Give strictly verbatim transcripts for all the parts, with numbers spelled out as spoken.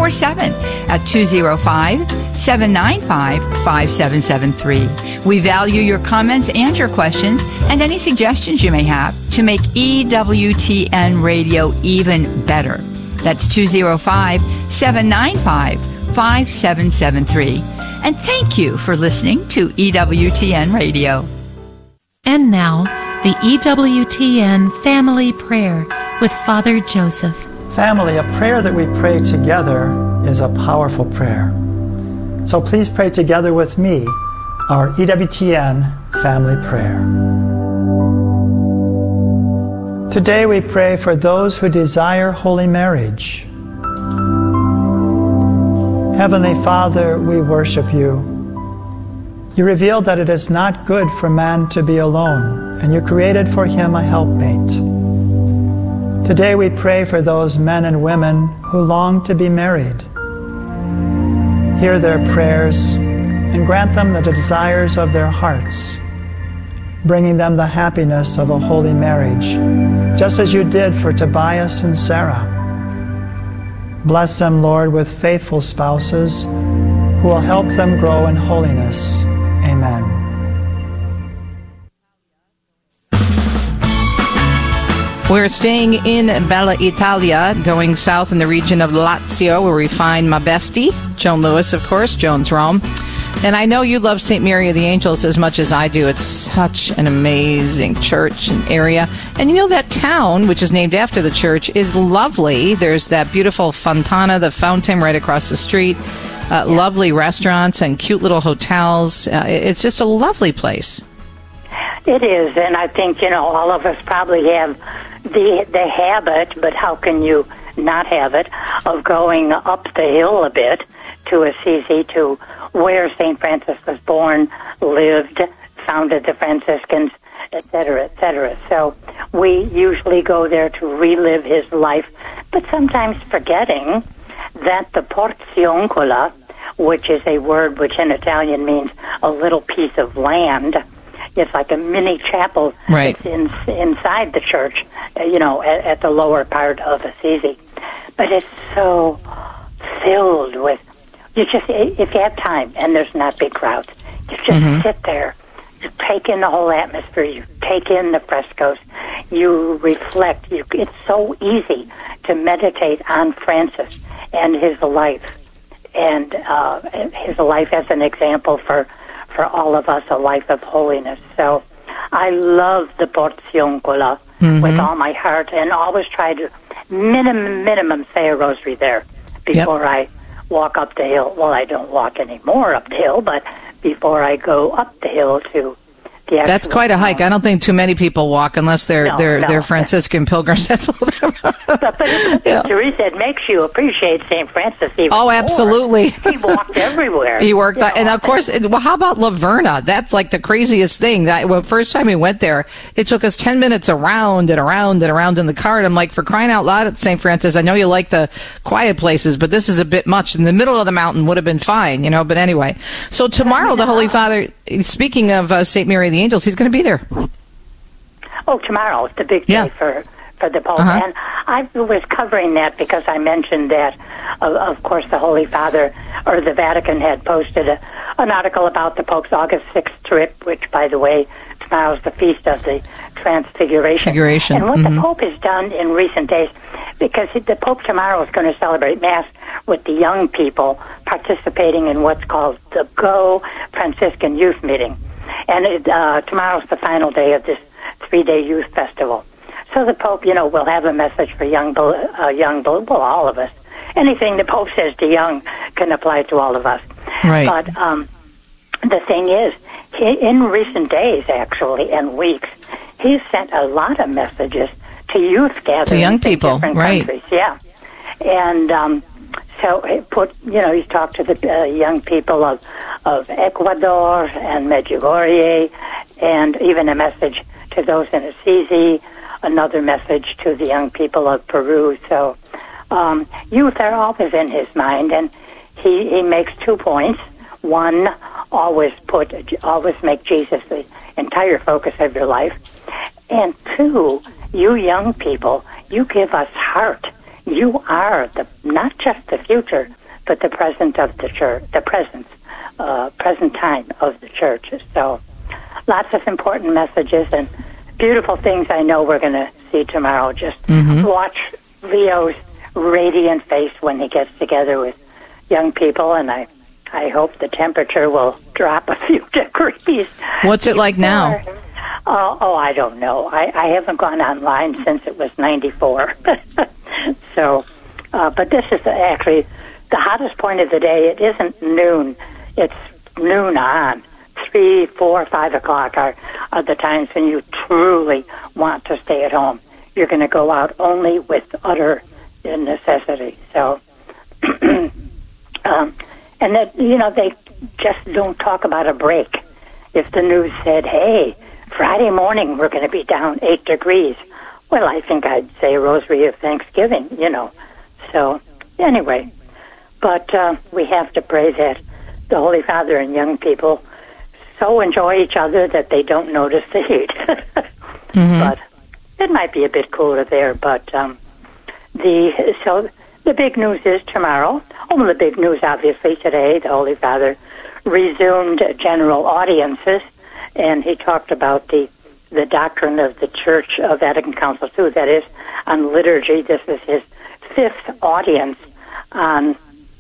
four seven at two oh five, seven nine five, five seven seven three. We value your comments and your questions and any suggestions you may have to make E W T N Radio even better. That's two oh five, seven nine five, five seven seven three. And thank you for listening to E W T N Radio. And now, the E W T N Family Prayer with Father Joseph. Family, a prayer that we pray together is a powerful prayer. So please pray together with me our E W T N Family Prayer. Today we pray for those who desire holy marriage. Heavenly Father, we worship you. You revealed that it is not good for man to be alone, and you created for him a helpmate. Today we pray for those men and women who long to be married. Hear their prayers and grant them the desires of their hearts, bringing them the happiness of a holy marriage, just as you did for Tobias and Sarah. Bless them, Lord, with faithful spouses who will help them grow in holiness. Amen. We're staying in Bella Italia, going south in the region of Lazio, where we find my bestie, Joan Lewis, of course, Joan's Rome. And I know you love Saint Mary of the Angels as much as I do. It's such an amazing church and area. And you know, that town, which is named after the church, is lovely. There's that beautiful Fontana, the fountain right across the street. Uh, yeah. Lovely restaurants and cute little hotels. Uh, it's just a lovely place. It is, and I think, you know, all of us probably have the the habit, but how can you not have it, of going up the hill a bit to Assisi, to where Saint Francis was born, lived, founded the Franciscans, et cetera, et cetera. So we usually go there to relive his life, but sometimes forgetting that the Porziuncola, which is a word which in Italian means a little piece of land, it's like a mini chapel right. that's in, inside the church, you know, at, at the lower part of Assisi. But it's so filled with, you just, if you have time and there's not big crowds, you just mm-hmm. sit there, you take in the whole atmosphere, you take in the frescoes, you reflect. You, it's so easy to meditate on Francis and his life, and uh, his life as an example for for all of us, a life of holiness. So I love the Porziuncola mm-hmm. with all my heart, and always try to minimum, minimum say a rosary there before yep. I walk up the hill. Well, I don't walk anymore up the hill, but before I go up the hill to the actual That's quite a hike. I don't think too many people walk unless they're no, they're no. they're Franciscan pilgrims. That's a little bit of but, but it, yeah. Teresa, it makes you appreciate Saint Francis even Oh, absolutely. more. He walked everywhere. He worked, you and know, of course, it, well, how about Laverna? That's like the craziest thing. That well, first time we went there, it took us ten minutes around and around and around in the car. And I'm like, for crying out loud at Saint Francis, I know you like the quiet places, but this is a bit much. In the middle of the mountain would have been fine, you know. But anyway, so tomorrow, the Holy Father, speaking of uh, Saint Mary of the Angels, he's going to be there. Oh, tomorrow is the big day yeah. for, for the Pope. Uh-huh. And I was covering that because I mentioned that, uh, of course, the Holy Father, or the Vatican, had posted a, an article about the Pope's August sixth trip, which, by the way, tomorrow's the feast of the Transfiguration. Figuration. And what mm-hmm. the Pope has done in recent days, because the Pope tomorrow is going to celebrate Mass with the young people participating in what's called the Go Franciscan Youth Meeting. And it, uh, tomorrow's the final day of this three-day youth festival. So the Pope, you know, will have a message for young, uh, young, well, all of us. Anything the Pope says to young can apply to all of us. Right. But um, the thing is, he, in recent days, actually, and weeks, he's sent a lot of messages to youth gatherings to young people, in different right? countries. Yeah, and um, so he put, you know, he's talked to the uh, young people of of Ecuador and Medjugorje, and even a message to those in Assisi, another message to the young people of Peru. So um, youth are always in his mind, and he, he makes two points. One, always put, always make Jesus the entire focus of your life. And two, you young people, you give us heart. you are the not just the future, but the present of the church, the present, uh, present time of the church. So lots of important messages and beautiful things I know we're going to see tomorrow. Just mm-hmm. watch Leo's radiant face when he gets together with young people, and I, I hope the temperature will drop a few degrees. What's it like now? Uh, oh, I don't know. I, I haven't gone online since it was ninety-four. So, uh, but this is actually the hottest point of the day. It isn't noon. It's noon on. Three, four, five o'clock are, are the times when you truly want to stay at home. You're going to go out only with utter necessity. So, um, and that, you know, they just don't talk about a break. If the news said, hey, Friday morning we're going to be down eight degrees, well, I think I'd say Rosary of Thanksgiving, you know. So, anyway, but uh, we have to pray that the Holy Father and young people so enjoy each other that they don't notice the heat. mm-hmm. But it might be a bit cooler there. But um, the so the big news is tomorrow. Oh, the big news, obviously, today, the Holy Father resumed general audiences, and he talked about the the doctrine of the Church of Vatican Council two, that is, on liturgy. This is his fifth audience on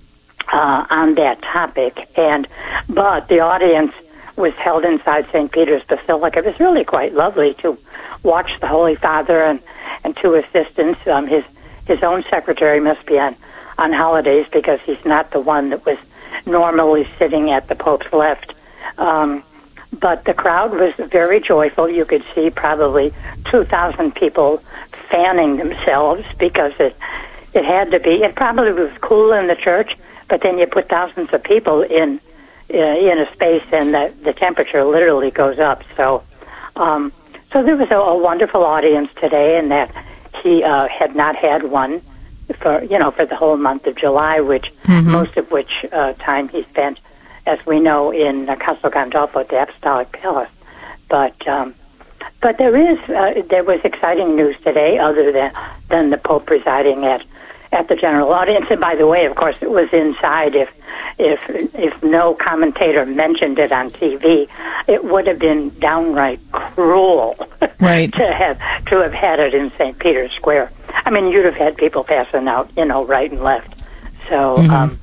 uh, on that topic, and but the audience was held inside Saint Peter's Basilica. It was really quite lovely to watch the Holy Father and, and two assistants. Um, his his own secretary must be on, on holidays because he's not the one that was normally sitting at the Pope's left. Um, but the crowd was very joyful. You could see probably two thousand people fanning themselves because it it had to be. It probably was cool in the church, but then you put thousands of people in uh, in a space, and the, the temperature literally goes up. So, um, so there was a, a wonderful audience today, and that he uh, had not had one for you know for the whole month of July, which mm-hmm. most of which uh, time he spent, as we know, in uh, Castel Gandolfo at the Apostolic Palace. But um, but there is uh, there was exciting news today, other than than the Pope presiding at at the general audience. And by the way, of course, it was inside. If if if no commentator mentioned it on T V, it would have been downright cruel, right, to have to have had it in Saint Peter's Square. I mean, you'd have had people passing out, you know, right and left. So mm-hmm. um,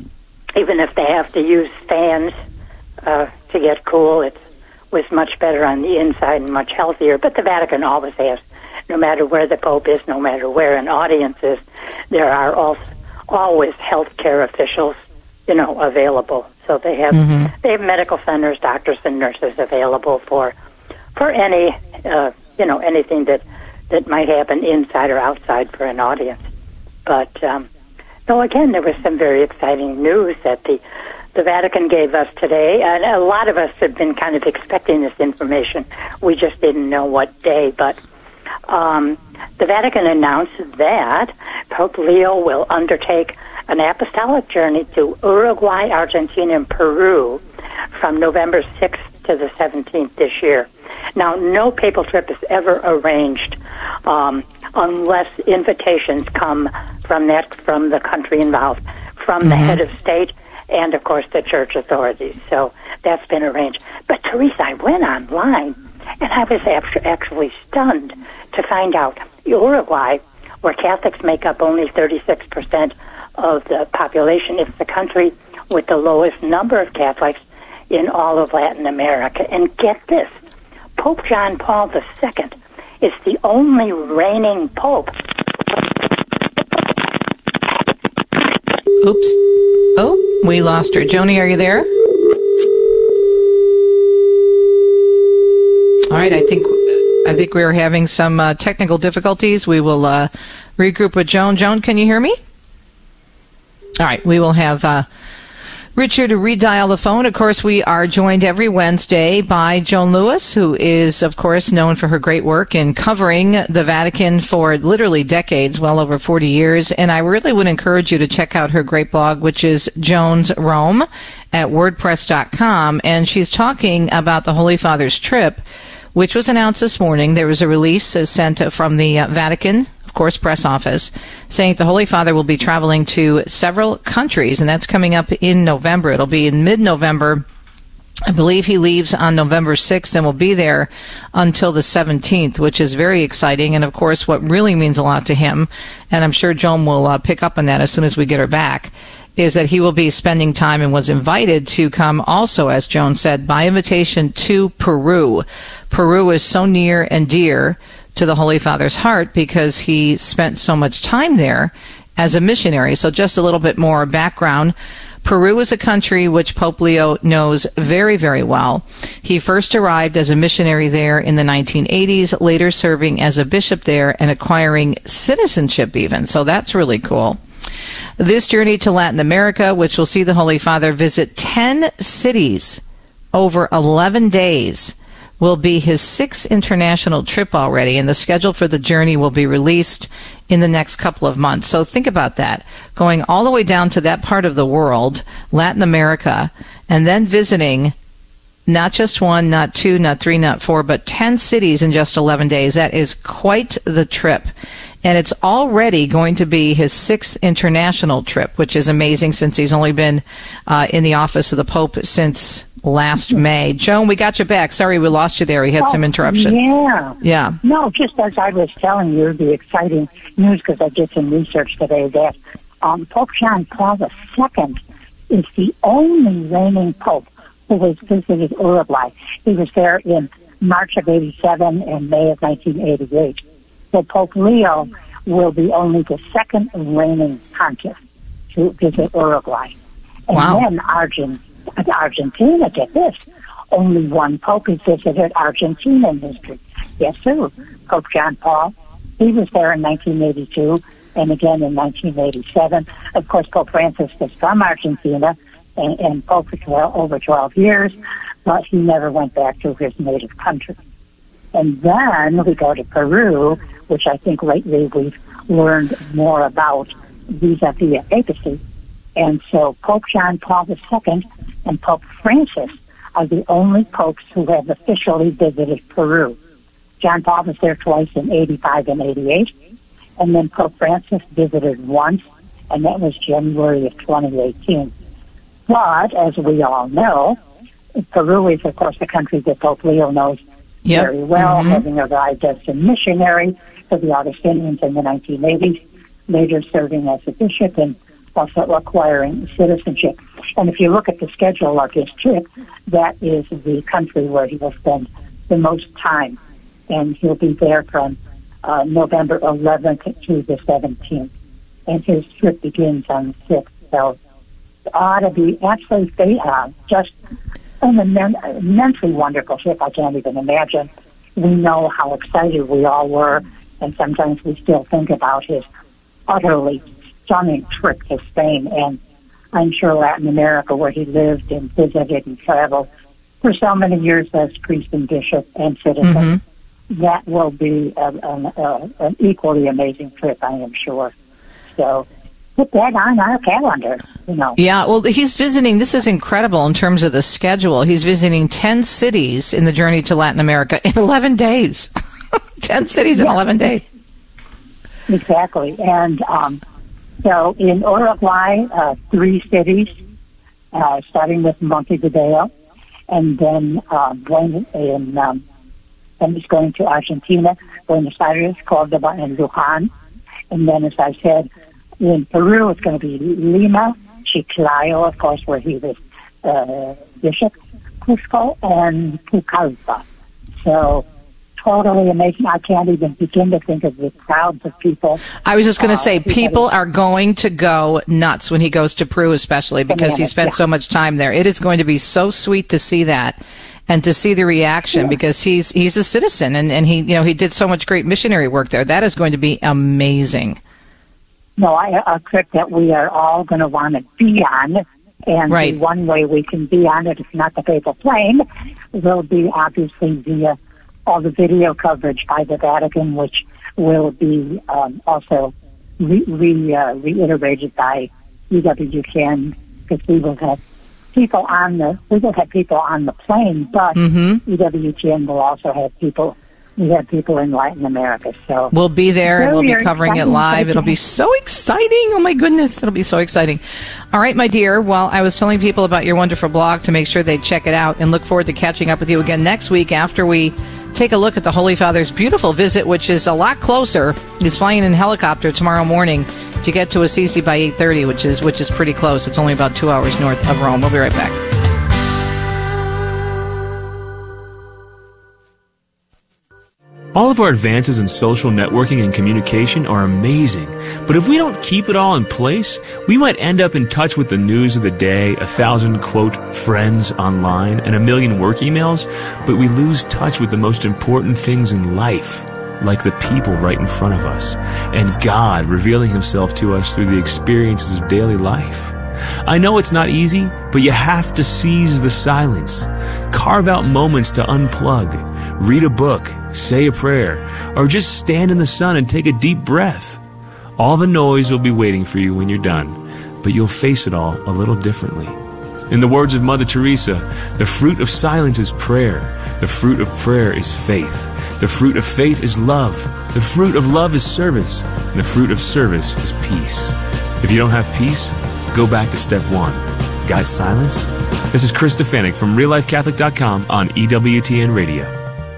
even if they have to use fans uh, to get cool, it was much better on the inside and much healthier. But the Vatican always has, no matter where the Pope is, no matter where an audience is, there are also always healthcare officials, you know, available. So they have mm-hmm. they have medical centers, doctors, and nurses available for for any uh, you know anything that that might happen inside or outside for an audience. But um, so again, there was some very exciting news that the the Vatican gave us today, and a lot of us have been kind of expecting this information. We just didn't know what day, but um, the Vatican announced that Pope Leo will undertake an apostolic journey to Uruguay, Argentina, and Peru from November sixth to the seventeenth this year. Now, no papal trip is ever arranged um, unless invitations come from that from the country involved, from mm-hmm. the head of state, and, of course, the church authorities. So that's been arranged. But, Teresa, I went online, and I was actually stunned to find out Uruguay, where Catholics make up only thirty-six percent of the population, is the country with the lowest number of Catholics in all of Latin America. And get this, Pope John Paul the Second is the only reigning pope. Oops. Oh, we lost her. Joni, are you there? All right, I think I think we're having some uh, technical difficulties. We will uh, regroup with Joan. Joan, can you hear me? All right, we will have uh, Richard redial the phone. Of course, we are joined every Wednesday by Joan Lewis, who is, of course, known for her great work in covering the Vatican for literally decades, well over forty years. And I really would encourage you to check out her great blog, which is Joan's Rome at wordpress dot com. And she's talking about the Holy Father's trip, which was announced this morning. There was a release uh, sent from the uh, Vatican of course, press office, saying the Holy Father will be traveling to several countries, and that's coming up in November. It'll be in mid-November. I believe he leaves on November sixth and will be there until the seventeenth, which is very exciting. And, of course, what really means a lot to him, and I'm sure Joan will uh, pick up on that as soon as we get her back, is that he will be spending time and was invited to come also, as Joan said, by invitation to Peru. Peru is so near and dear to the Holy Father's heart because he spent so much time there as a missionary. So just a little bit more background. Peru is a country which Pope Leo knows very, very well. He first arrived as a missionary there in the nineteen eighties, later serving as a bishop there and acquiring citizenship even. So that's really cool. This journey to Latin America, which will see the Holy Father visit ten cities over eleven days, will be his sixth international trip already, and the schedule for the journey will be released in the next couple of months. So think about that, going all the way down to that part of the world, Latin America, and then visiting not just one, not two, not three, not four, but ten cities in just eleven days. That is quite the trip. And it's already going to be his sixth international trip, which is amazing since he's only been uh, in the office of the Pope since last May. Joan, we got you back. Sorry we lost you there. We had oh, some interruption. Yeah. Yeah. No, just as I was telling you, the exciting news, because I did some research today, that um, Pope John Paul the Second is the only reigning Pope who has visited Uruguay. He was there in March of eighty-seven and May of nineteen eighty-eight. So Pope Leo will be only the second reigning pontiff to visit Uruguay. And wow. then Argent, Argentina, get this, only one Pope has visited Argentina in history. Yes, sir. Pope John Paul. He was there in nineteen eighty-two and again in nineteen eighty-seven. Of course, Pope Francis was from Argentina and, and Pope for twelve, over twelve years, but he never went back to his native country. And then we go to Peru, which I think lately we've learned more about vis-a-vis a papacy. And so Pope John Paul the Second and Pope Francis are the only popes who have officially visited Peru. John Paul was there twice in eighty-five and eighty-eight, and then Pope Francis visited once, and that was January of twenty eighteen. But, as we all know, Peru is, of course, the country that Pope Leo knows Yep. very well, mm-hmm. having arrived as a missionary for the Augustinians in the nineteen eighties, later serving as a bishop and also acquiring citizenship. And if you look at the schedule of his trip, that is the country where he will spend the most time. And he'll be there from uh, November eleventh to the seventeenth. And his trip begins on the sixth. So it ought to be absolutely uh, just an immen- immensely wonderful trip. I can't even imagine. We know how excited we all were, and sometimes we still think about his utterly stunning trip to Spain, and I'm sure Latin America, where he lived and visited and traveled for so many years as priest and bishop and citizen. Mm-hmm. That will be a, a, a, an equally amazing trip, I am sure. So put that on our calendar, you know. Yeah, well, he's visiting, this is incredible in terms of the schedule. He's visiting ten cities in the journey to Latin America in eleven days. ten cities yeah. in eleven days. Exactly. And um, so in Uruguay, uh, three cities, uh, starting with Montevideo, and then uh, going in, um, then he's going to Argentina, Buenos Aires, Cordoba, and Luján. And then, as I said, in Peru, it's going to be Lima, Chiclayo, of course, where he was uh, bishop, Cusco, and Pucallpa. So, totally amazing. I can't even begin to think of the crowds of people. I was just going to uh, say, people are going to go nuts when he goes to Peru, especially because he spent yeah. so much time there. It is going to be so sweet to see that and to see the reaction yeah. because he's he's a citizen and, and he you know he did so much great missionary work there. That is going to be amazing. No, I, a trip that we are all going to want to be on, and right. the one way we can be on it, if not the papal plane, will be obviously via all the video coverage by the Vatican, which will be um, also re, re, uh, reiterated by E W T N, because we will have people on the we will have people on the plane, but mm-hmm. E W T N will also have people we have people in Latin America. So we'll be there, and so we'll be covering it live. It'll be so exciting. Oh, my goodness. It'll be so exciting. All right, my dear. Well, I was telling people about your wonderful blog to make sure they check it out, and look forward to catching up with you again next week after we take a look at the Holy Father's beautiful visit, which is a lot closer. He's flying in helicopter tomorrow morning to get to Assisi by eight thirty, which is which is pretty close. It's only about two hours north of Rome. We'll be right back. All of our advances in social networking and communication are amazing, but if we don't keep it all in place, we might end up in touch with the news of the day, a thousand, quote, friends online, and a million work emails, but we lose touch with the most important things in life, like the people right in front of us, and God revealing Himself to us through the experiences of daily life. I know it's not easy, but you have to seize the silence. Carve out moments to unplug. Read a book, say a prayer, or just stand in the sun and take a deep breath. All the noise will be waiting for you when you're done, but you'll face it all a little differently. In the words of Mother Teresa, the fruit of silence is prayer. The fruit of prayer is faith. The fruit of faith is love. The fruit of love is service. And the fruit of service is peace. If you don't have peace, go back to step one. Got silence? This is Chris Stefanik from real life catholic dot com on E W T N Radio.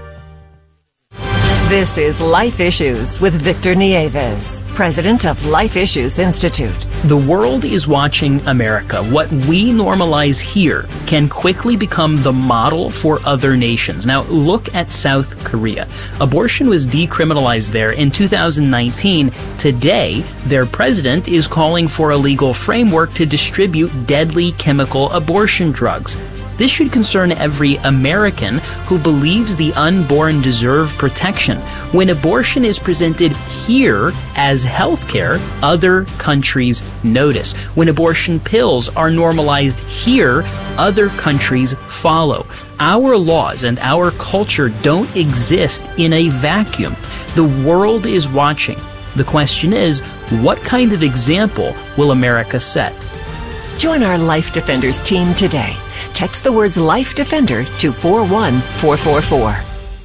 This is Life Issues with Victor Nieves, president of Life Issues Institute. The world is watching America. What we normalize here can quickly become the model for other nations. Now, look at South Korea. Abortion was decriminalized there in two thousand nineteen. Today, their president is calling for a legal framework to distribute deadly chemical abortion drugs. This should concern every American who believes the unborn deserve protection. When abortion is presented here as healthcare, other countries notice. When abortion pills are normalized here, other countries follow. Our laws and our culture don't exist in a vacuum. The world is watching. The question is, what kind of example will America set? Join our Life Defenders team today. Text the words Life Defender to four one four four four.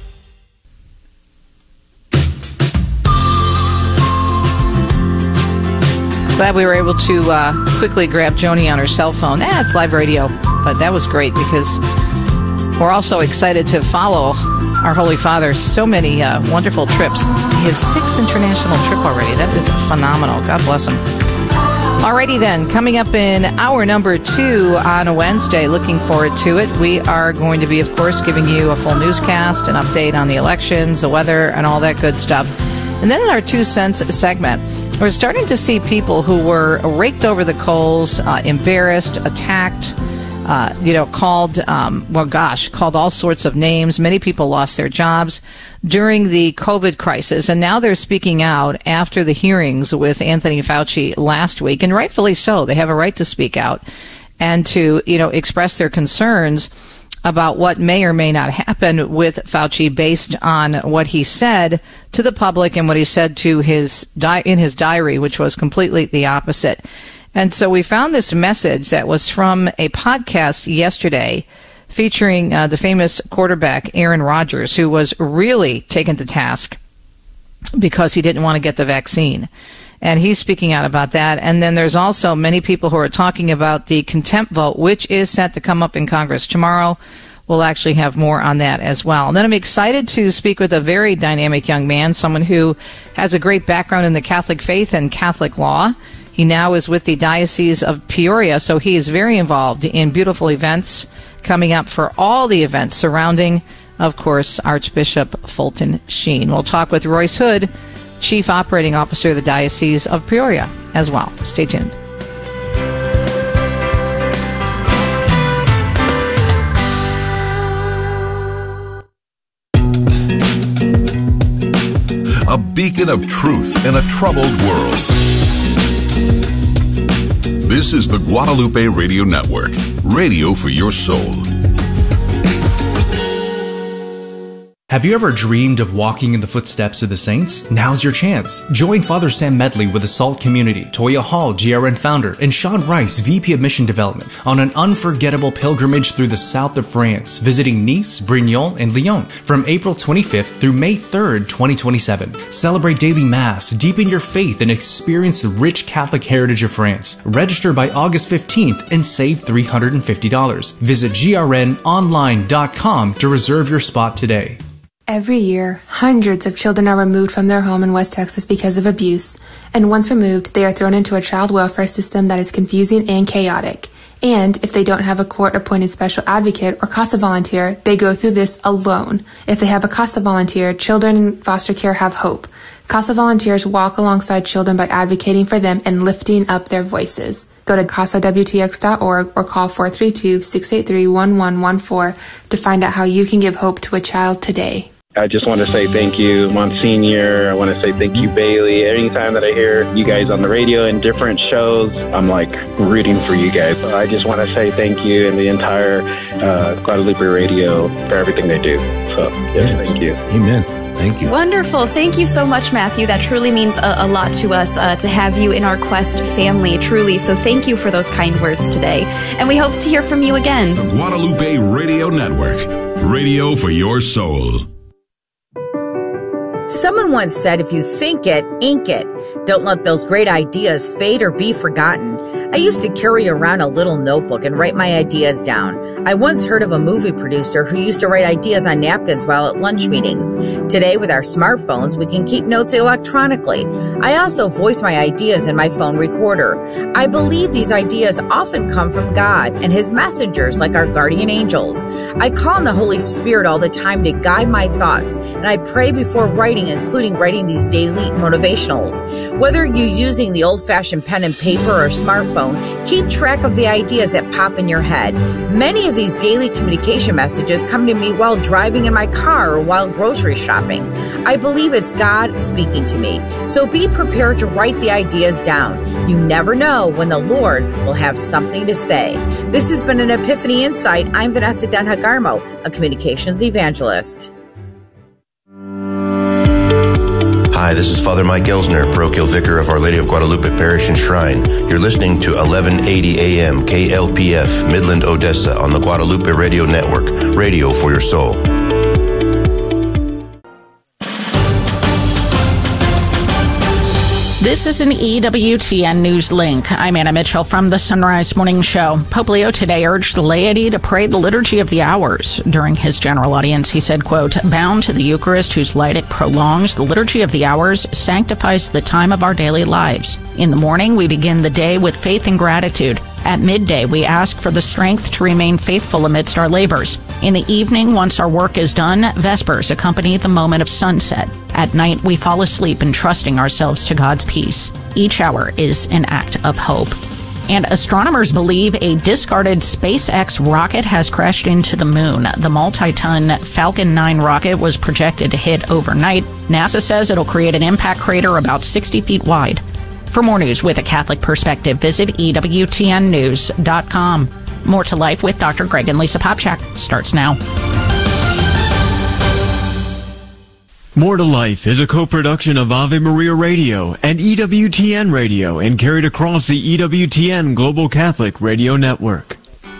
Glad we were able to uh, quickly grab Joni on her cell phone. Ah, it's live radio, but that was great because we're also excited to follow our Holy Father. So many uh, wonderful trips. His sixth international trip already. That is phenomenal. God bless him. Alrighty then, coming up in hour number two on a Wednesday, looking forward to it. We are going to be, of course, giving you a full newscast, an update on the elections, the weather, and all that good stuff. And then in our Two Cents segment, we're starting to see people who were raked over the coals, uh, embarrassed, attacked, uh, you know, called, um, well, gosh, called all sorts of names. Many people lost their jobs during the COVID crisis, and now they're speaking out after the hearings with Anthony Fauci last week, and rightfully so. They have a right to speak out and to, you know, express their concerns about what may or may not happen with Fauci based on what he said to the public and what he said to his di- in his diary, which was completely the opposite. And so we found this message that was from a podcast yesterday featuring uh, the famous quarterback Aaron Rodgers, who was really taken to task because he didn't want to get the vaccine. And he's speaking out about that. And then there's also many people who are talking about the contempt vote, which is set to come up in Congress tomorrow. We'll actually have more on that as well. And then I'm excited to speak with a very dynamic young man, someone who has a great background in the Catholic faith and Catholic law. He now is with the Diocese of Peoria, so he is very involved in beautiful events coming up for all the events surrounding, of course, Archbishop Fulton Sheen. We'll talk with Royce Hood, Chief Operating Officer of the Diocese of Peoria, as well. Stay tuned. A beacon of truth in a troubled world. This is the Guadalupe Radio Network, radio for your soul. Have you ever dreamed of walking in the footsteps of the saints? Now's your chance. Join Father Sam Medley with the SALT community, Toya Hall, G R N founder, and Sean Rice, V P of Mission Development, on an unforgettable pilgrimage through the south of France, visiting Nice, Brignoles, and Lyon from April twenty-fifth through May third, twenty twenty-seven. Celebrate daily Mass, deepen your faith, and experience the rich Catholic heritage of France. Register by August fifteenth and save three hundred fifty dollars. Visit G R N online dot com to reserve your spot today. Every year, hundreds of children are removed from their home in West Texas because of abuse, and once removed, they are thrown into a child welfare system that is confusing and chaotic. And if they don't have a court-appointed special advocate or CASA volunteer, they go through this alone. If they have a CASA volunteer, children in foster care have hope. CASA volunteers walk alongside children by advocating for them and lifting up their voices. Go to casa w t x dot org or call four three two, six eight three, one one one four to find out how you can give hope to a child today. I just want to say thank you, Monsignor. I want to say thank you, Bailey. Anytime that I hear you guys on the radio in different shows, I'm like rooting for you guys. I just want to say thank you and the entire uh, Guadalupe Radio for everything they do. So, yes, thank you. Amen. Thank you. Wonderful. Thank you so much, Matthew. That truly means a, a lot to us uh, to have you in our Quest family, truly. So thank you for those kind words today. And we hope to hear from you again. The Guadalupe Radio Network. Radio for your soul. Someone once said, if you think it, ink it. Don't let those great ideas fade or be forgotten. I used to carry around a little notebook and write my ideas down. I once heard of a movie producer who used to write ideas on napkins while at lunch meetings. Today, with our smartphones, we can keep notes electronically. I also voice my ideas in my phone recorder. I believe these ideas often come from God and His messengers, like our guardian angels. I call on the Holy Spirit all the time to guide my thoughts, and I pray before writing, including writing these daily motivationals. Whether you're using the old-fashioned pen and paper or smartphone, keep track of the ideas that pop in your head. Many of these daily communication messages come to me while driving in my car or while grocery shopping. I believe it's God speaking to me, so be prepared to write the ideas down. You never know when the Lord will have something to say. This has been an Epiphany Insight. I'm Vanessa Denhagarmo, a communications evangelist. Hi, this is Father Mike Elsner, parochial vicar of Our Lady of Guadalupe Parish and Shrine. You're listening to eleven eighty A M K L P F, Midland, Odessa, on the Guadalupe Radio Network. Radio for your soul. This is an E W T N News Link. I'm Anna Mitchell from the Sunrise Morning Show. Pope Leo today urged the laity to pray the Liturgy of the Hours. During his general audience, he said, quote, bound to the Eucharist, whose light it prolongs, the Liturgy of the Hours sanctifies the time of our daily lives. In the morning, we begin the day with faith and gratitude. At midday, we ask for the strength to remain faithful amidst our labors. In the evening, once our work is done, Vespers accompany the moment of sunset. At night, we fall asleep entrusting ourselves to God's peace. Each hour is an act of hope. And astronomers believe a discarded SpaceX rocket has crashed into the moon. The multi-ton Falcon nine rocket was projected to hit overnight. NASA says it'll create an impact crater about sixty feet wide. For more news with a Catholic perspective, visit E W T N news dot com. More to Life with Doctor Greg and Lisa Popchak starts now. More to Life is a co-production of Ave Maria Radio and E W T N Radio and carried across the E W T N Global Catholic Radio Network.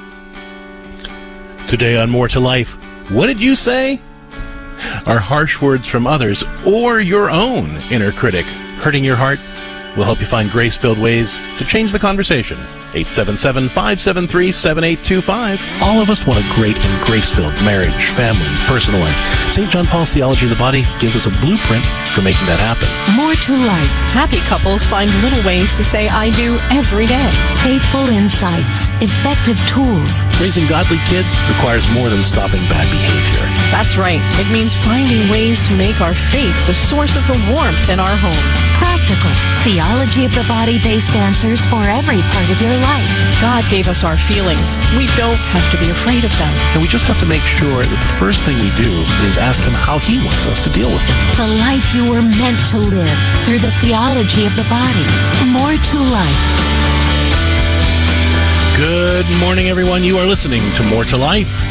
Today on More to Life, what did you say? Are harsh words from others or your own inner critic hurting your heart? We'll help you find grace-filled ways to change the conversation. eight seven seven, five seven three, seven eight two five. All of us want a great and grace-filled marriage, family, personal life. Saint John Paul's Theology of the Body gives us a blueprint for making that happen. More to life. Happy couples find little ways to say I do every day. Faithful insights. Effective tools. Raising godly kids requires more than stopping bad behavior. That's right. It means finding ways to make our faith the source of the warmth in our homes. Practical. Theology of the Body-based answers for every part of your life. God gave us our feelings. We don't have to be afraid of them. And we just have to make sure that the first thing we do is ask Him how He wants us to deal with them. The life you were meant to live through the theology of the body. More to life. Good morning, everyone. You are listening to More to Life.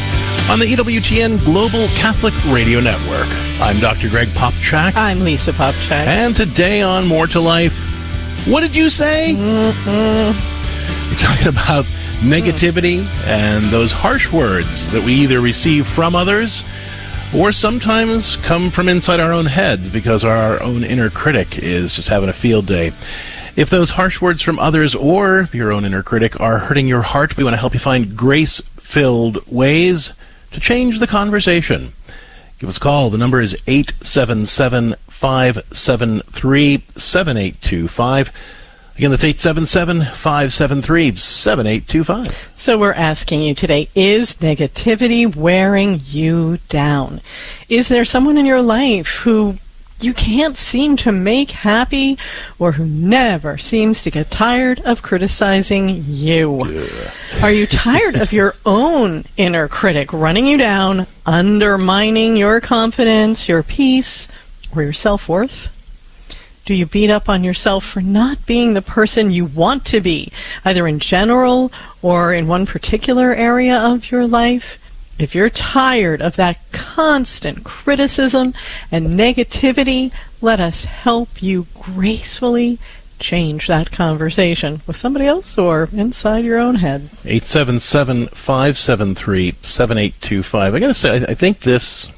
on the E W T N Global Catholic Radio Network. I'm Doctor Greg Popchak. I'm Lisa Popchak. And today on More to Life, what did you say? Mm-hmm. We're talking about negativity and those harsh words that we either receive from others or sometimes come from inside our own heads because our own inner critic is just having a field day. If those harsh words from others or your own inner critic are hurting your heart, we want to help you find grace-filled ways to change the conversation. Give us a call. The number is eight seven seven, five seven three, seven eight two five. Again, that's eight seven seven, five seven three, seven eight two five. So we're asking you today, is negativity wearing you down? Is there someone in your life who you can't seem to make happy or who never seems to get tired of criticizing you? Yeah. Are you tired of your own inner critic running you down, undermining your confidence, your peace, or your self-worth? Do you beat up on yourself for not being the person you want to be, either in general or in one particular area of your life? If you're tired of that constant criticism and negativity, let us help you gracefully change that conversation with somebody else or inside your own head. eight seven seven, five seven three, seven eight two five. I got to say, I, I think this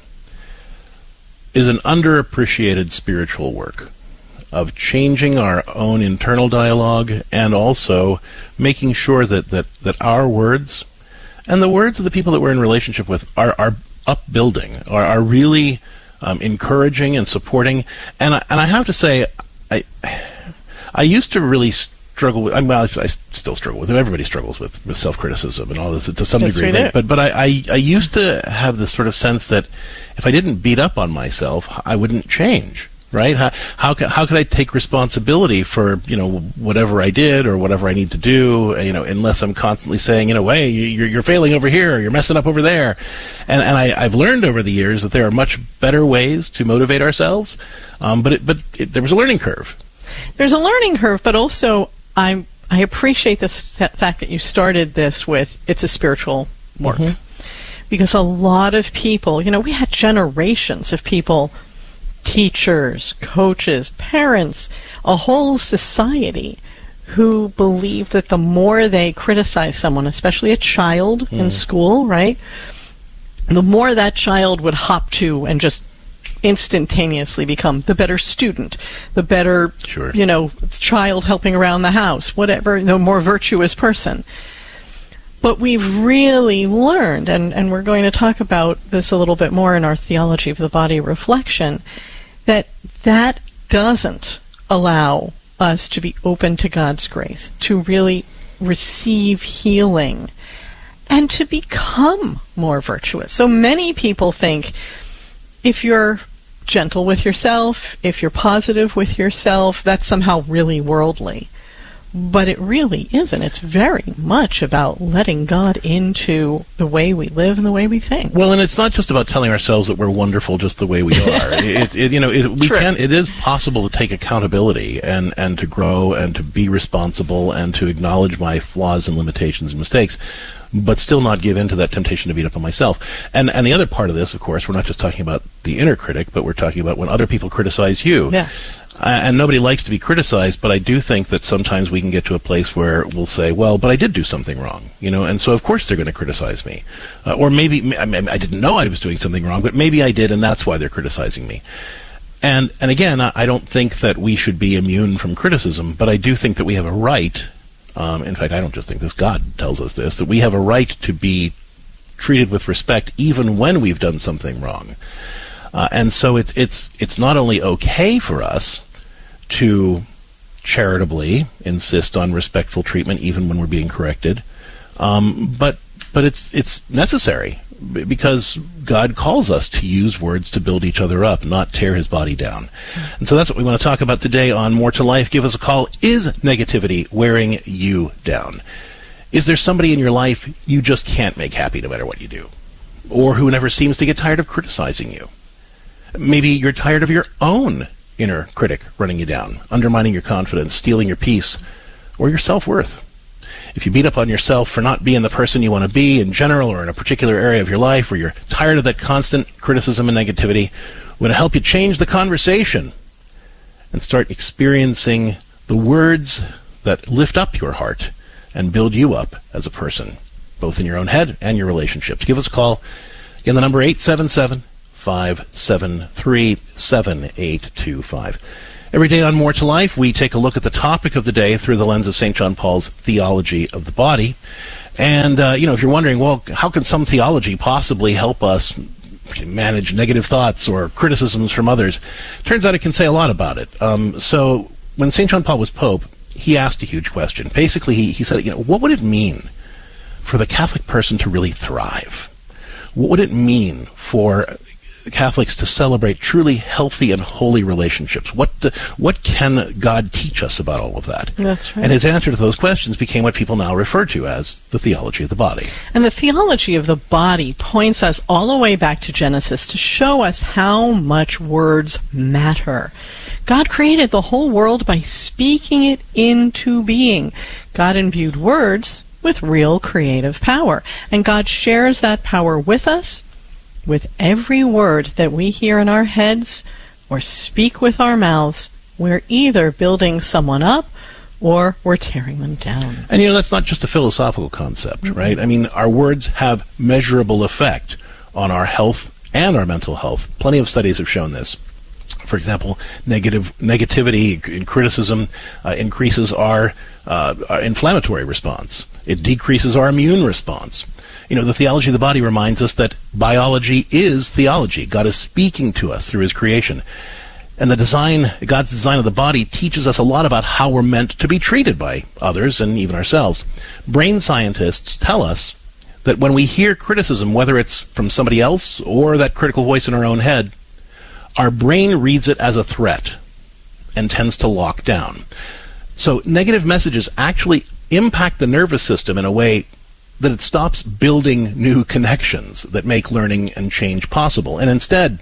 is an underappreciated spiritual work of changing our own internal dialogue and also making sure that, that, that our words and the words of the people that we're in relationship with are, are upbuilding, are, are really um, encouraging and supporting. And I, and I have to say, I I used to really struggle with, I, mean, I still struggle with it. Everybody struggles with, with self-criticism and all this to some yes, degree. Right? But but I, I, I used to have this sort of sense that if I didn't beat up on myself, I wouldn't change. Right? How how could, how could I take responsibility for, you know, whatever I did or whatever I need to do, you know, unless I'm constantly saying, you know, hey, you're you're failing over here, or you're messing up over there. And and I, I've learned over the years that there are much better ways to motivate ourselves. Um, but it, but it, there was a learning curve. There's a learning curve, but also I I appreciate this fact that you started this with it's a spiritual work. Mm-hmm. Because a lot of people, you know, we had generations of people, teachers, coaches, parents, a whole society who believed that the more they criticize someone, especially a child mm. in school, right, the more that child would hop to and just instantaneously become the better student, the better, sure. you know, child helping around the house, whatever, the more virtuous person. But we've really learned, and, and we're going to talk about this a little bit more in our Theology of the Body reflection, that that doesn't allow us to be open to God's grace, to really receive healing, and to become more virtuous. So many people think if you're gentle with yourself, if you're positive with yourself, that's somehow really worldly. But it really isn't. It's very much about letting God into the way we live and the way we think. Well, and it's not just about telling ourselves that we're wonderful just the way we are. it, it, you know, it, we True. can. It is possible to take accountability and and to grow and to be responsible and to acknowledge my flaws and limitations and mistakes, but still not give in to that temptation to beat up on myself. And and the other part of this, of course, we're not just talking about the inner critic, but we're talking about when other people criticize you. Yes. Uh, and nobody likes to be criticized, but I do think that sometimes we can get to a place where we'll say, well, but I did do something wrong, you know, and so of course they're going to criticize me. Uh, or maybe, I, mean, I didn't know I was doing something wrong, but maybe I did, and that's why they're criticizing me. And, and again, I, I don't think that we should be immune from criticism, but I do think that we have a right. Um, in fact, I don't just think this, God tells us this, that we have a right to be treated with respect even when we've done something wrong. Uh, and so it's it's it's not only okay for us to charitably insist on respectful treatment even when we're being corrected, um, but but it's it's necessary because God calls us to use words to build each other up, not tear his body down. And so that's what we want to talk about today on More to Life. Give us a call. Is negativity wearing you down? Is there somebody in your life you just can't make happy no matter what you do? Or who never seems to get tired of criticizing you? Maybe you're tired of your own inner critic running you down, undermining your confidence, stealing your peace, or your self-worth. If you beat up on yourself for not being the person you want to be in general or in a particular area of your life, or you're tired of that constant criticism and negativity, we're going to help you change the conversation and start experiencing the words that lift up your heart and build you up as a person, both in your own head and your relationships. Give us a call. Again, the number eight seven seven, five seven three, seven eight two five. Every day on More to Life, we take a look at the topic of the day through the lens of Saint John Paul's theology of the body. And, uh, you know, if you're wondering, well, how can some theology possibly help us manage negative thoughts or criticisms from others? Turns out it can say a lot about it. Um, so when Saint John Paul was Pope, he asked a huge question. Basically, he, he said, you know, what would it mean for the Catholic person to really thrive? What would it mean for Catholics to celebrate truly healthy and holy relationships? What do, what can God teach us about all of that? That's right. And his answer to those questions became what people now refer to as the theology of the body. And the theology of the body points us all the way back to Genesis to show us how much words matter. God created the whole world by speaking it into being. God imbued words with real creative power, and God shares that power with us. With every word that we hear in our heads or speak with our mouths, we're either building someone up or we're tearing them down. And, you know, that's not just a philosophical concept, mm-hmm. right? I mean, our words have measurable effect on our health and our mental health. Plenty of studies have shown this. For example, negative negativity and criticism uh, increases our, uh, our inflammatory response. It decreases our immune response. You know, the theology of the body reminds us that biology is theology. God is speaking to us through his creation. And the design, God's design of the body teaches us a lot about how we're meant to be treated by others and even ourselves. Brain scientists tell us that when we hear criticism, whether it's from somebody else or that critical voice in our own head, our brain reads it as a threat and tends to lock down. So negative messages actually impact the nervous system in a way that it stops building new connections that make learning and change possible. And instead,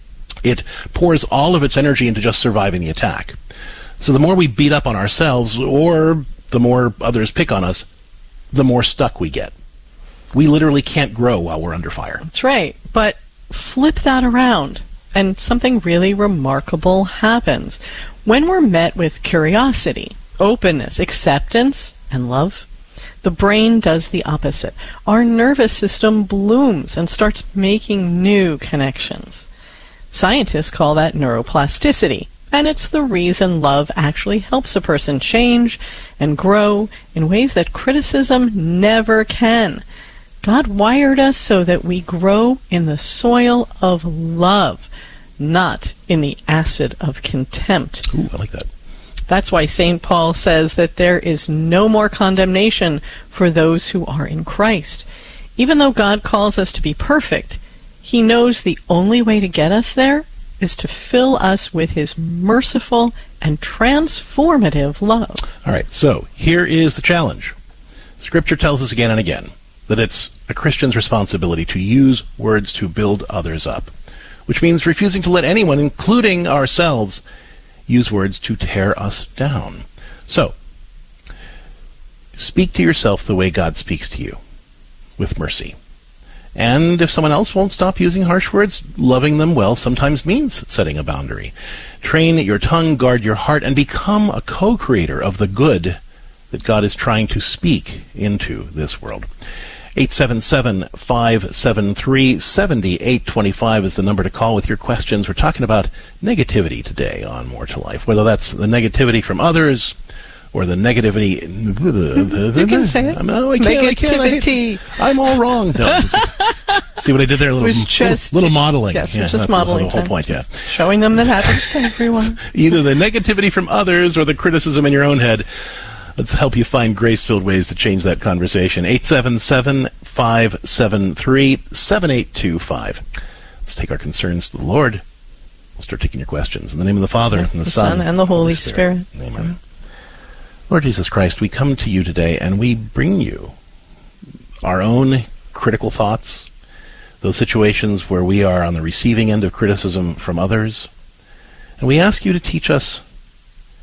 it pours all of its energy into just surviving the attack. So the more we beat up on ourselves, or the more others pick on us, the more stuck we get. We literally can't grow while we're under fire. That's right. But flip that around, and something really remarkable happens. When we're met with curiosity, openness, acceptance, and love, the brain does the opposite. Our nervous system blooms and starts making new connections. Scientists call that neuroplasticity, and it's the reason love actually helps a person change and grow in ways that criticism never can. God wired us so that we grow in the soil of love, not in the acid of contempt. Ooh, I like that. That's why Saint Paul says that there is no more condemnation for those who are in Christ. Even though God calls us to be perfect, he knows the only way to get us there is to fill us with his merciful and transformative love. All right, so here is the challenge. Scripture tells us again and again that it's a Christian's responsibility to use words to build others up, which means refusing to let anyone, including ourselves, use words to tear us down. So, speak to yourself the way God speaks to you, with mercy. And if someone else won't stop using harsh words, loving them well sometimes means setting a boundary. Train your tongue, guard your heart, and become a co-creator of the good that God is trying to speak into this world. eight seven seven, five seven three, seven eight two five is the number to call with your questions. We're talking about negativity today on More to Life, whether that's the negativity from others or the negativity... You can say it. No, I can't, Negativity. I can't. I'm all wrong. No, just, see what I did there? A little, just, little, little modeling. Yes, yeah, just that's modeling. the whole, whole point, yeah. Showing them that happens to everyone. Either the negativity from others or the criticism in your own head. Let's help you find grace-filled ways to change that conversation. eight seven seven, five seven three, seven eight two five. Let's take our concerns to the Lord. We'll start taking your questions. In the name of the Father, and the, the Son, Son, and the Holy Spirit. Spirit. Amen. Lord Jesus Christ, we come to you today and we bring you our own critical thoughts, those situations where we are on the receiving end of criticism from others. And we ask you to teach us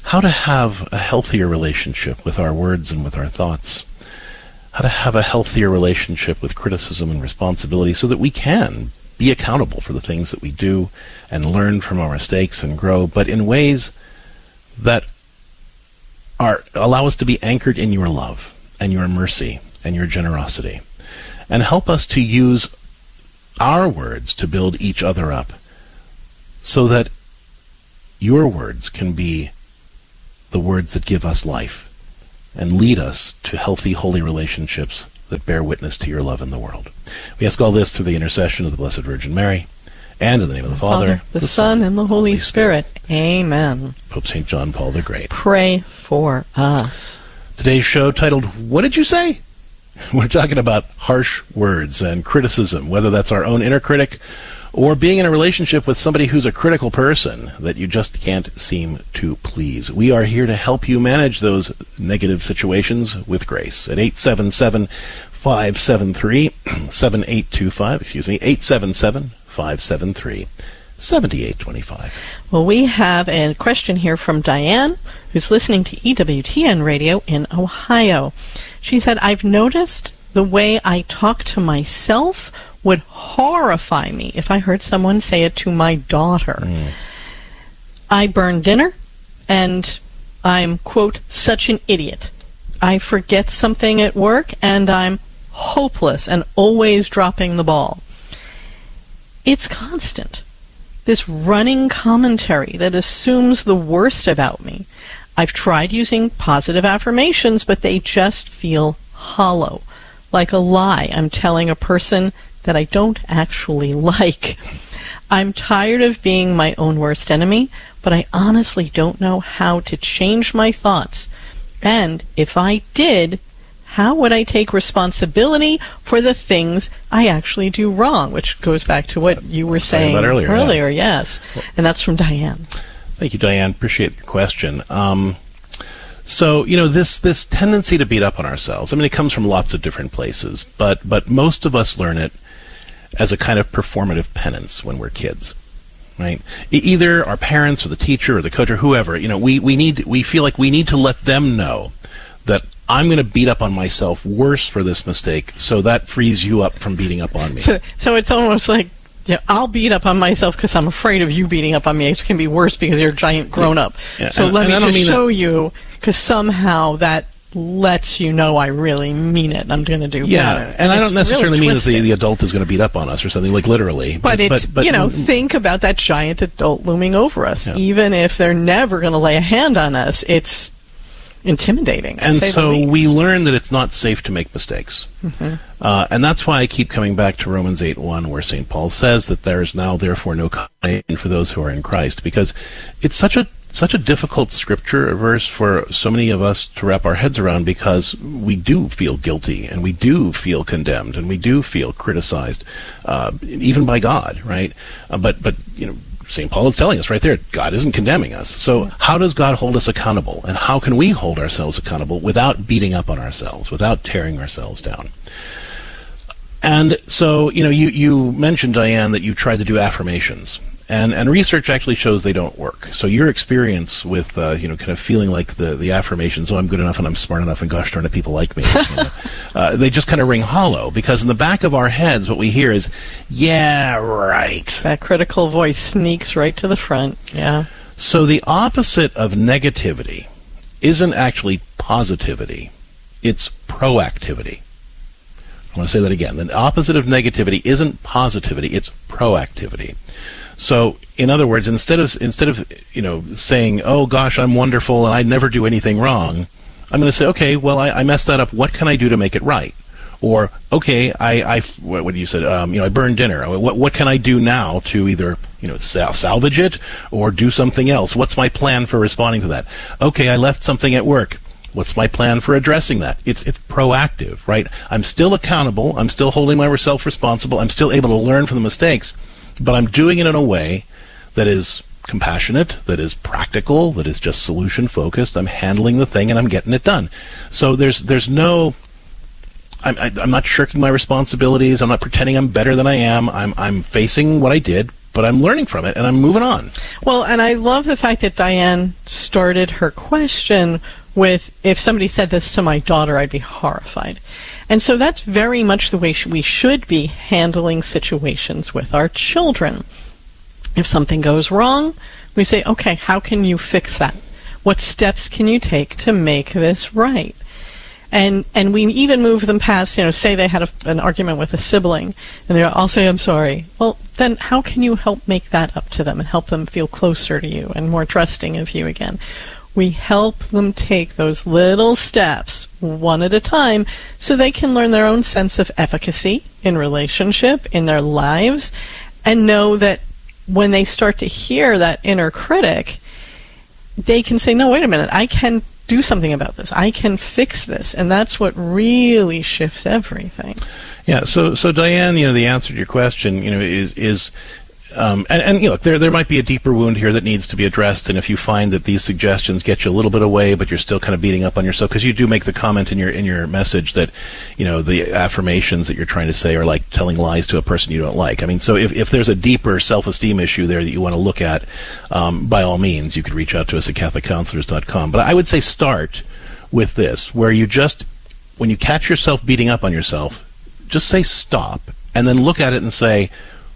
how to have a healthier relationship with our words and with our thoughts, how to have a healthier relationship with criticism and responsibility so that we can be accountable for the things that we do and learn from our mistakes and grow, but in ways that are allow us to be anchored in your love and your mercy and your generosity, and help us to use our words to build each other up so that your words can be the words that give us life and lead us to healthy, holy relationships that bear witness to your love in the world. We ask all this through the intercession of the Blessed Virgin Mary, and in the name of the Father, Father the, the Son, and the Holy Spirit. Spirit. Amen. Pope Saint John Paul the Great. Pray for us. Today's show titled, What Did You Say? We're talking about harsh words and criticism, whether that's our own inner critic or being in a relationship with somebody who's a critical person that you just can't seem to please. We are here to help you manage those negative situations with grace at eight seven seven, five seven three, seven eight two five, excuse me, eight seven seven, five seven three, seven eight two five. Well, we have a question here from Diane, who's listening to E W T N Radio in Ohio. She said, I've noticed the way I talk to myself would horrify me if I heard someone say it to my daughter. Mm. I burn dinner, and I'm, quote, such an idiot. I forget something at work, and I'm hopeless and always dropping the ball. It's constant. This running commentary that assumes the worst about me. I've tried using positive affirmations, but they just feel hollow, like a lie I'm telling a person that I don't actually like. I'm tired of being my own worst enemy, but I honestly don't know how to change my thoughts. And if I did, how would I take responsibility for the things I actually do wrong? Which goes back to what you were saying earlier, earlier yeah. yes. And that's from Diane. Thank you, Diane. Appreciate your question. Um, so, you know, this this tendency to beat up on ourselves, I mean, it comes from lots of different places, but but most of us learn it as a kind of performative penance when we're kids, right? E- either our parents or the teacher or the coach or whoever, you know, we, we need we feel like we need to let them know that I'm going to beat up on myself worse for this mistake, so that frees you up from beating up on me. So, so it's almost like, yeah, I'll beat up on myself because I'm afraid of you beating up on me. It can be worse because you're a giant grown-up. Yeah, so and, let and me just show that, you, because somehow that lets you know I really mean it. I'm going to do yeah, better. and I it's don't necessarily really mean that the, the adult is going to beat up on us or something, like literally. But, but it's, but, but, you know, think about that giant adult looming over us. Yeah. Even if they're never going to lay a hand on us, it's intimidating. And say so the least. we learn that it's not safe to make mistakes. Mm-hmm. Uh, and that's why I keep coming back to Romans eight one, where Saint Paul says that there is now therefore no condemnation for those who are in Christ, because it's such a such a difficult scripture, a verse for so many of us to wrap our heads around, because we do feel guilty and we do feel condemned and we do feel criticized, uh, even by God, right? Uh, but but you know, Saint Paul is telling us right there, God isn't condemning us. So how does God hold us accountable? And how can we hold ourselves accountable without beating up on ourselves, without tearing ourselves down? And so, you know, you, you mentioned, Diane, that you tried to do affirmations. And and research actually shows they don't work. So your experience with, uh, you know, kind of feeling like the, the affirmations, oh, I'm good enough and I'm smart enough and gosh darn it, people like me, you know, uh, they just kind of ring hollow, because in the back of our heads what we hear is, yeah, right. That critical voice sneaks right to the front, yeah. So the opposite of negativity isn't actually positivity, it's proactivity. I want to say that again. The opposite of negativity isn't positivity, it's proactivity. So, in other words, instead of instead of you know saying, "Oh gosh, I'm wonderful and I never do anything wrong," I'm going to say, "Okay, well, I, I messed that up. What can I do to make it right?" Or, "Okay, I, I what, what you said, um, you know, I burned dinner. What what can I do now to either you know sal- salvage it or do something else? What's my plan for responding to that? Okay, I left something at work. What's my plan for addressing that?" It's it's proactive, right? I'm still accountable. I'm still holding myself responsible. I'm still able to learn from the mistakes. But I'm doing it in a way that is compassionate, that is practical, that is just solution-focused. I'm handling the thing and I'm getting it done. So there's there's no... I'm, I'm not shirking my responsibilities. I'm not pretending I'm better than I am. I'm I'm facing what I did, but I'm learning from it and I'm moving on. Well, and I love the fact that Diane started her question with, if somebody said this to my daughter, I'd be horrified. And so that's very much the way sh- we should be handling situations with our children. If something goes wrong, we say, okay, how can you fix that? What steps can you take to make this right? And and we even move them past, you know, say they had a, an argument with a sibling, and they'll all say, I'm sorry. Well, then how can you help make that up to them and help them feel closer to you and more trusting of you again? We help them take those little steps one at a time so they can learn their own sense of efficacy in relationship, in their lives, and know that when they start to hear that inner critic, they can say, no, wait a minute, I can do something about this. I can fix this. And that's what really shifts everything. Yeah, so so Diane, you know, the answer to your question, you know, is is Um, and, and you know, there there might be a deeper wound here that needs to be addressed. And if you find that these suggestions get you a little bit away, but you're still kind of beating up on yourself, because you do make the comment in your in your message that, you know, the affirmations that you're trying to say are like telling lies to a person you don't like. I mean, so if if there's a deeper self-esteem issue there that you want to look at, um, by all means, you could reach out to us at Catholic Counselors dot com. But I would say start with this, where you just, when you catch yourself beating up on yourself, just say stop, and then look at it and say,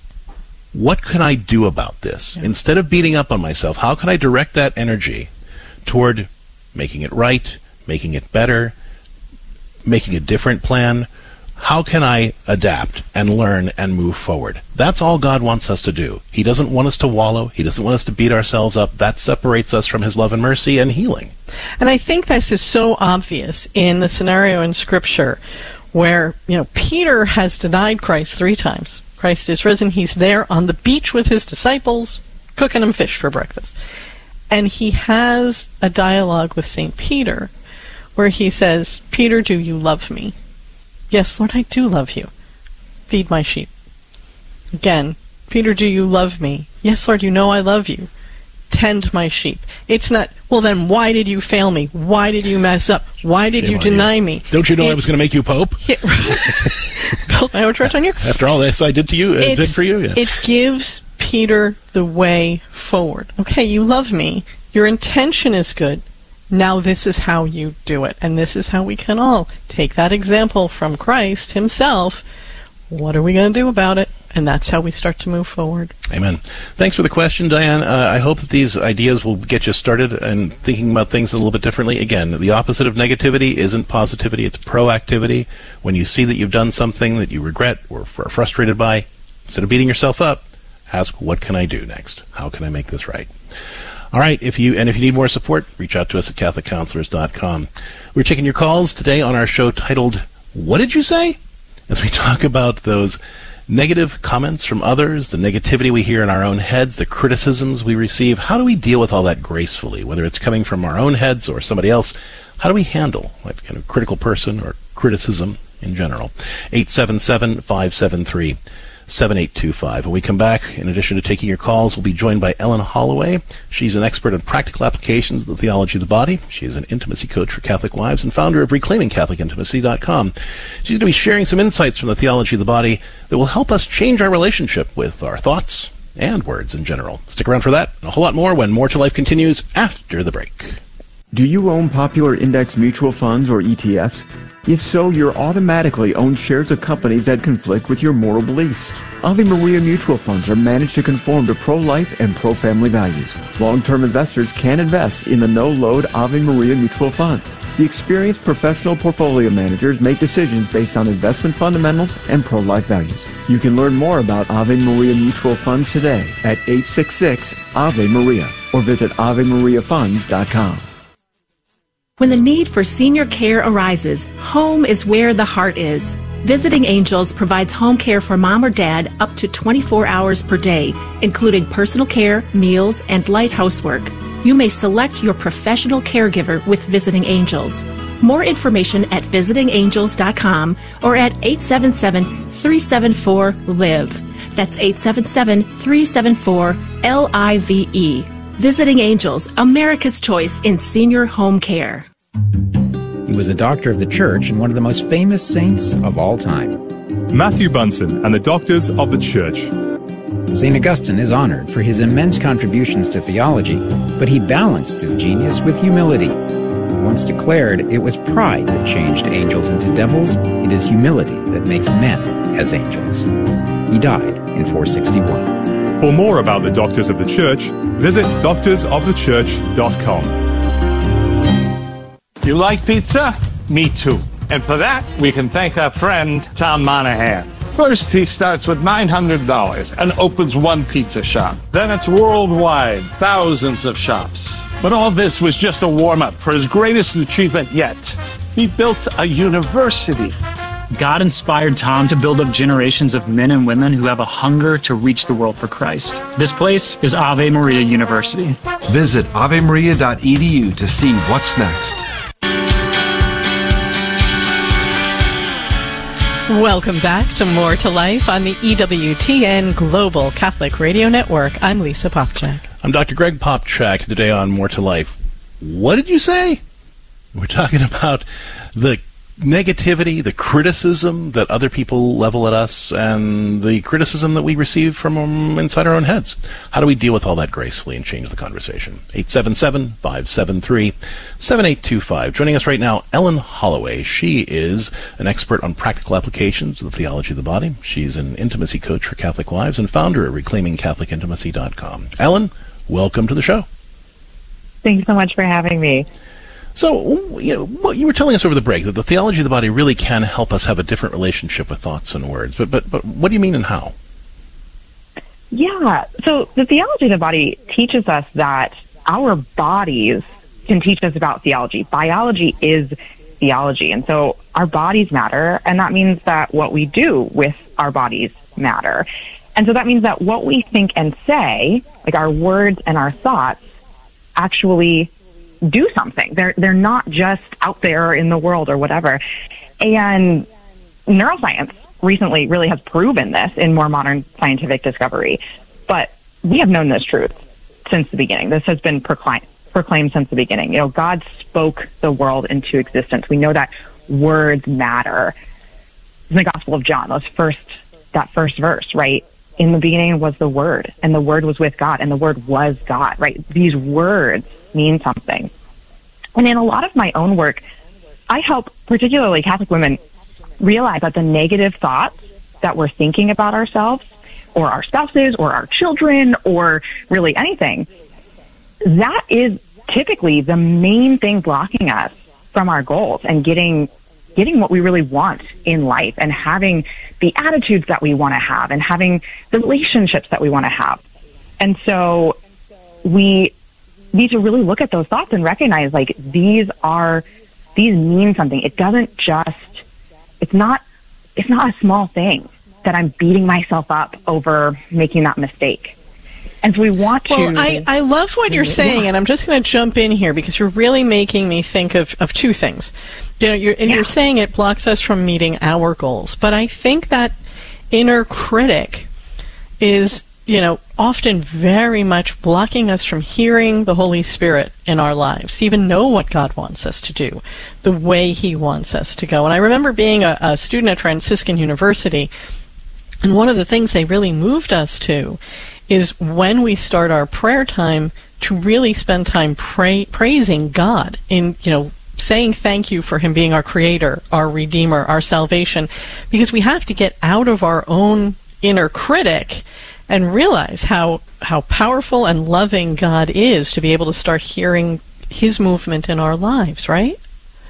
what can I do about this? Yeah. Instead of beating up on myself, how can I direct that energy toward making it right, making it better, making a different plan? How can I adapt and learn and move forward? That's all God wants us to do. He doesn't want us to wallow. He doesn't want us to beat ourselves up. That separates us from His love and mercy and healing. And I think this is so obvious in the scenario in Scripture where, you know, Peter has denied Christ three times. Christ is risen. He's there on the beach with his disciples, cooking them fish for breakfast. And he has a dialogue with Saint Peter where he says, Peter, do you love me? Yes, Lord, I do love you. Feed my sheep. Again, Peter, do you love me? Yes, Lord, you know I love you. Tend my sheep. It's not, well, then why did you fail me? Why did you mess up? Why did Shame you deny you. me? Don't you know it's, I was going to make you Pope? Yeah, built my own church on you? After all this I did to you, uh, did for you? Yeah. It gives Peter the way forward. Okay, you love me. Your intention is good. Now this is how you do it. And this is how we can all take that example from Christ himself. What are we going to do about it? And that's how we start to move forward. Amen. Thanks for the question, Diane. Uh, I hope that these ideas will get you started and thinking about things a little bit differently. Again, the opposite of negativity isn't positivity, it's proactivity. When you see that you've done something that you regret or are frustrated by, instead of beating yourself up, ask, what can I do next? How can I make this right? All right, if you and if you need more support, reach out to us at Catholic Counselors dot com. We're taking your calls today on our show titled, What Did You Say? As we talk about those negative comments from others, the negativity we hear in our own heads, the criticisms we receive. How do we deal with all that gracefully, whether it's coming from our own heads or somebody else? How do we handle that kind of critical person or criticism in general? eight seven seven, five seven three, seven eight two five. When we come back, in addition to taking your calls, we'll be joined by Ellen Holloway. She's an expert in practical applications of the theology of the body. She is an intimacy coach for Catholic wives and founder of Reclaiming Catholic Intimacy dot com. She's going to be sharing some insights from the theology of the body that will help us change our relationship with our thoughts and words in general. Stick around for that and a whole lot more when More to Life continues after the break. Do you own popular index mutual funds or E T Fs? If so, you're automatically own shares of companies that conflict with your moral beliefs. Ave Maria mutual funds are managed to conform to pro-life and pro-family values. Long-term investors can invest in the no-load Ave Maria mutual funds. The experienced professional portfolio managers make decisions based on investment fundamentals and pro-life values. You can learn more about Ave Maria mutual funds today at eight six six, A V E Maria or visit Ave Maria Funds dot com. When the need for senior care arises, home is where the heart is. Visiting Angels provides home care for mom or dad up to twenty-four hours per day, including personal care, meals, and light housework. You may select your professional caregiver with Visiting Angels. More information at visiting angels dot com or at eight seven seven, three seven four, L I V E. That's eight seven seven, three seven four, L I V E. Visiting Angels, America's choice in senior home care. He was a doctor of the church and one of the most famous saints of all time. Matthew Bunson and the Doctors of the Church. Saint Augustine is honored for his immense contributions to theology, but he balanced his genius with humility. He once declared it was pride that changed angels into devils. It is humility that makes men as angels. He died in four sixty-one. For more about the Doctors of the Church, visit doctors of the church dot com. You like pizza? Me too. And for that, we can thank our friend, Tom Monahan. First, he starts with nine hundred dollars and opens one pizza shop. Then it's worldwide, thousands of shops. But all this was just a warm-up for his greatest achievement yet. He built a university. God inspired Tom to build up generations of men and women who have a hunger to reach the world for Christ. This place is Ave Maria University. Visit ave maria dot e d u to see what's next. Welcome back to More to Life on the E W T N Global Catholic Radio Network. I'm Lisa Popchak. I'm Doctor Greg Popchak. Today on More to Life. What did you say? We're talking about the negativity, the criticism that other people level at us, and the criticism that we receive from um, inside our own heads. How do we deal with all that gracefully and change the conversation? eight seven seven, five seven three, seven eight two five. Joining us right now, Ellen Holloway. She is an expert on practical applications of the theology of the body. She's an intimacy coach for Catholic wives and founder of reclaiming catholic intimacy dot com. Ellen, welcome to the show. Thanks so much for having me. So, you know, what you were telling us over the break, that the theology of the body really can help us have a different relationship with thoughts and words. But, but, but what do you mean and how? Yeah, so the theology of the body teaches us that our bodies can teach us about theology. Biology is theology, and so our bodies matter, and that means that what we do with our bodies matter. And so that means that what we think and say, like our words and our thoughts, actually do something. They're they're not just out there in the world or whatever. And neuroscience recently really has proven this in more modern scientific discovery. But we have known this truth since the beginning. This has been proclaimed proclaimed since the beginning. You know, God spoke the world into existence. We know that words matter. In the Gospel of John, those first that first verse, right? In the beginning was the Word, and the Word was with God, and the Word was God, right? These words mean something. And in a lot of my own work, I help particularly Catholic women realize that the negative thoughts that we're thinking about ourselves or our spouses or our children or really anything, that is typically the main thing blocking us from our goals and getting getting what we really want in life and having the attitudes that we want to have and having the relationships that we want to have. And so we need to really look at those thoughts and recognize, like, these are, these mean something. It doesn't just, it's not, it's not a small thing that I'm beating myself up over making that mistake. And so we want to... Well, I, I love what you're saying, and I'm just going to jump in here because you're really making me think of, of two things. You know, you're, and yeah. you're saying it blocks us from meeting our goals, but I think that inner critic is, you know, often very much blocking us from hearing the Holy Spirit in our lives, to even know what God wants us to do, the way He wants us to go. And I remember being a, a student at Franciscan University, and one of the things they really moved us to is when we start our prayer time to really spend time pray, praising God in, you know, saying thank you for Him being our Creator, our Redeemer, our salvation, because we have to get out of our own inner critic and realize how how powerful and loving God is to be able to start hearing His movement in our lives, right?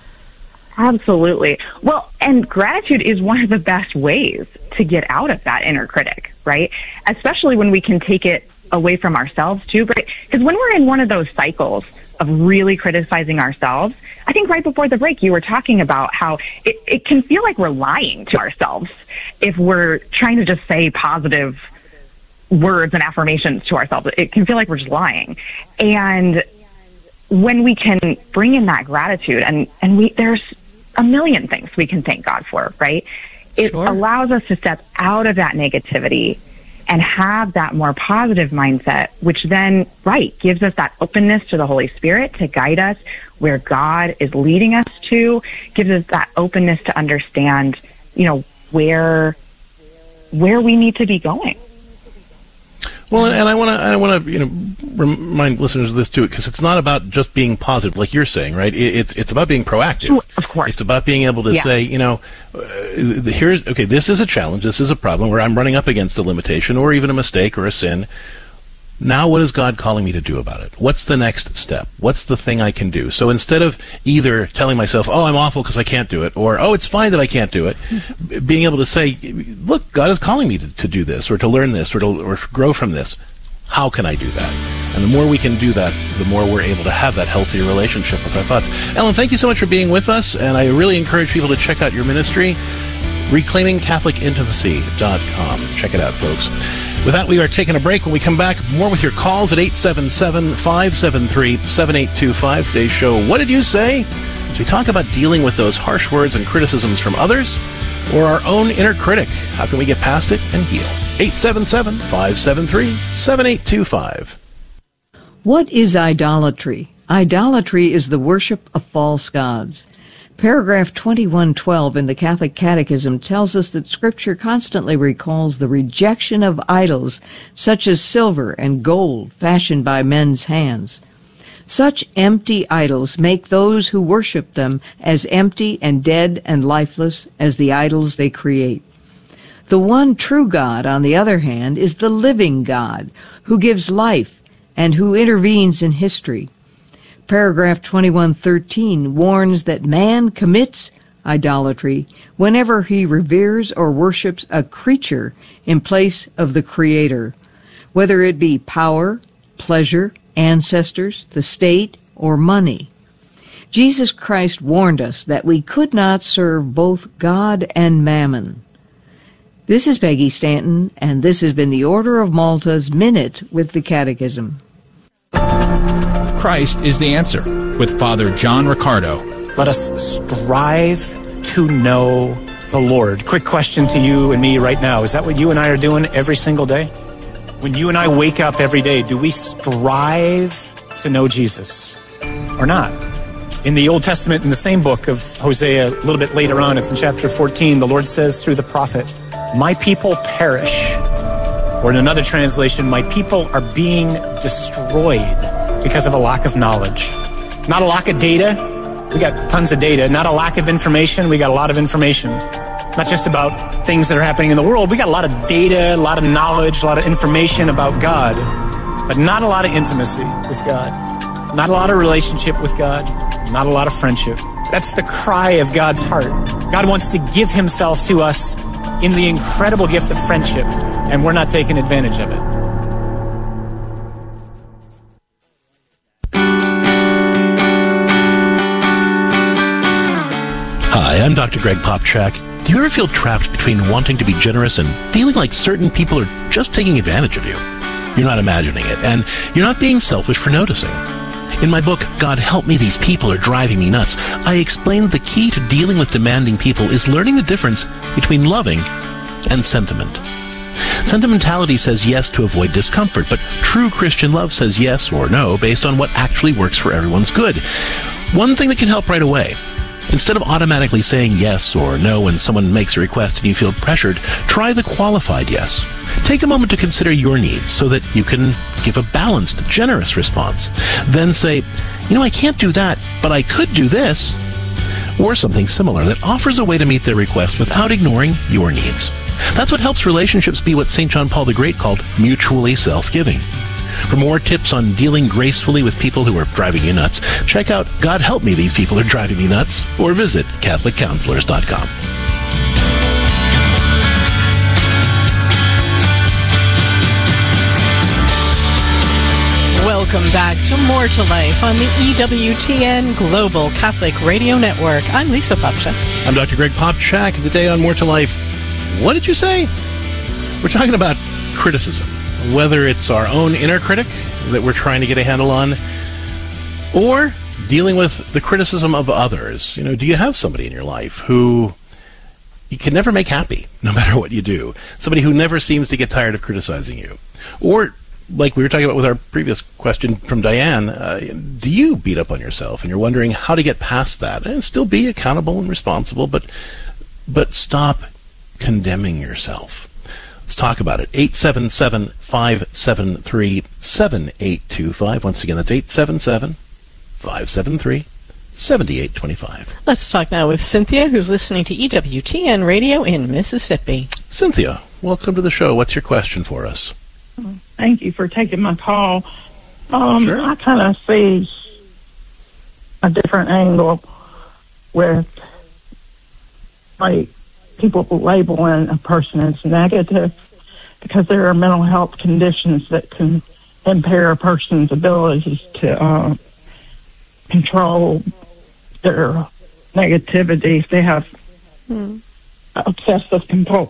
Absolutely. Well, and gratitude is one of the best ways to get out of that inner critic, right? Especially when we can take it away from ourselves too. But because when we're in one of those cycles of really criticizing ourselves, I think right before the break you were talking about how it, it can feel like we're lying to ourselves if we're trying to just say positive words and affirmations to ourselves. It can feel like we're just lying. And when we can bring in that gratitude, and, and we there's a million things we can thank God for, right? It sure. allows us to step out of that negativity and have that more positive mindset, which then, right, gives us that openness to the Holy Spirit to guide us where God is leading us to, gives us that openness to understand, you know, where where we need to be going. Well, and, and I want to, I want to, you know, remind listeners of this too, because it's not about just being positive, like you're saying, right? It, it's it's about being proactive. Of course, it's about being able to yeah. say, you know, uh, here's okay. This is a challenge. This is a problem where I'm running up against a limitation, or even a mistake, or a sin. Now, what is God calling me to do about it? What's the next step? What's the thing I can do? So instead of either telling myself, oh, I'm awful because I can't do it, or, oh, it's fine that I can't do it, being able to say, look, God is calling me to, to do this, or to learn this, or to or grow from this. How can I do that? And the more we can do that, the more we're able to have that healthier relationship with our thoughts. Ellen, thank you so much for being with us, and I really encourage people to check out your ministry, reclaiming catholic intimacy dot com. Check it out, folks. With that, we are taking a break. When we come back, more with your calls at eight seven seven, five seven three, seven eight two five. Today's show, What Did You Say? As we talk about dealing with those harsh words and criticisms from others or our own inner critic. How can we get past it and heal? eight seven seven, five seven three, seven eight two five. What is idolatry? Idolatry is the worship of false gods. Paragraph twenty-one twelve in the Catholic Catechism tells us that Scripture constantly recalls the rejection of idols such as silver and gold fashioned by men's hands. Such empty idols make those who worship them as empty and dead and lifeless as the idols they create. The one true God, on the other hand, is the living God who gives life and who intervenes in history. Paragraph twenty-one thirteen warns that man commits idolatry whenever he reveres or worships a creature in place of the Creator, whether it be power, pleasure, ancestors, the state, or money. Jesus Christ warned us that we could not serve both God and mammon. This is Peggy Stanton, and this has been the Order of Malta's Minute with the Catechism. Christ is the answer, with Father John Riccardo. Let us strive to know the Lord. Quick question to you and me right now. Is that what you and I are doing every single day? When you and I wake up every day, do we strive to know Jesus or not? In the Old Testament, in the same book of Hosea, a little bit later on, it's in chapter fourteen, the Lord says through the prophet, "My people perish." Or in another translation, "My people are being destroyed because of a lack of knowledge." Not a lack of data. We got tons of data. Not a lack of information. We got a lot of information. Not just about things that are happening in the world. We got a lot of data, a lot of knowledge, a lot of information about God, but not a lot of intimacy with God. Not a lot of relationship with God. Not a lot of friendship. That's the cry of God's heart. God wants to give himself to us in the incredible gift of friendship, and we're not taking advantage of it. Hi, I'm Doctor Greg Popchak. Do you ever feel trapped between wanting to be generous and feeling like certain people are just taking advantage of you? You're not imagining it, and you're not being selfish for noticing. In my book, God Help Me, These People Are Driving Me Nuts, I explain that the key to dealing with demanding people is learning the difference between loving and sentiment. Sentimentality says yes to avoid discomfort, but true Christian love says yes or no based on what actually works for everyone's good. One thing that can help right away: instead of automatically saying yes or no when someone makes a request and you feel pressured, try the qualified yes. Take a moment to consider your needs so that you can give a balanced, generous response. Then say, you know, I can't do that, but I could do this, or something similar that offers a way to meet their request without ignoring your needs. That's what helps relationships be what Saint John Paul the Great called mutually self-giving. For more tips on dealing gracefully with people who are driving you nuts, check out God Help Me, These People Are Driving Me Nuts, or visit Catholic Counselors dot com. Welcome back to More to Life on the E W T N Global Catholic Radio Network. I'm Lisa Popchak. I'm Doctor Greg Popchak. Today on More to Life, what did you say? We're talking about criticism. Whether it's our own inner critic that we're trying to get a handle on, or dealing with the criticism of others. You know, do you have somebody in your life who you can never make happy, no matter what you do? Somebody who never seems to get tired of criticizing you? Or, like we were talking about with our previous question from Diane, uh, do you beat up on yourself and you're wondering how to get past that and still be accountable and responsible, but but stop condemning yourself? Let's talk about it. eight seven seven, five seven three, seven eight two five. Once again, that's eight seven seven, five seven three, seven eight two five. Let's talk now with Cynthia, who's listening to E W T N Radio in Mississippi. Cynthia, welcome to the show. What's your question for us? Thank you for taking my call. Um, Sure. I kind of see a different angle with, like, people labeling a person as negative because there are mental health conditions that can impair a person's abilities to uh, control their negativity if they have Hmm. obsessive compul-